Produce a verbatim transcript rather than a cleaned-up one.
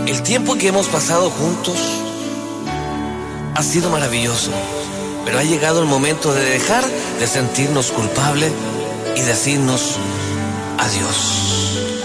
El tiempo que hemos pasado juntos ha sido maravilloso, pero ha llegado el momento de dejar de sentirnos culpables y decirnos adiós.